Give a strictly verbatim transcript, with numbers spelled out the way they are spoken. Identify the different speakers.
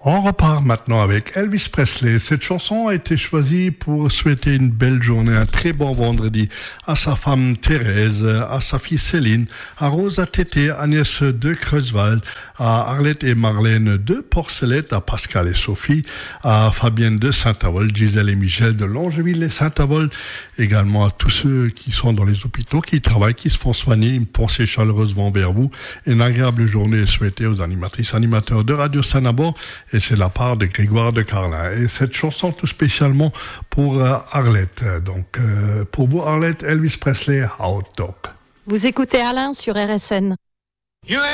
Speaker 1: On repart maintenant avec Elvis Presley. Cette chanson a été choisie pour souhaiter une belle journée, un très bon vendredi à sa femme Thérèse, à sa fille Céline, à Rosa Tété, Agnès de Creuswald, à Arlette et Marlène de Porcelette, à Pascal et Sophie, à Fabienne de Saint-Avold, Gisèle et Michel de Longeville et Saint-Avold, également à tous ceux qui sont dans les hôpitaux, qui travaillent, qui se font soigner. Une pensée chaleureusement vers vous. Une agréable journée souhaitée aux animatrices, animateurs de Radio Sanabo. Et c'est la part de Grégoire de Carlin. Et cette chanson tout spécialement pour euh, Arlette. Donc, euh, pour vous, Arlette, Elvis Presley, Hot Dog.
Speaker 2: Vous écoutez Alain sur R S N.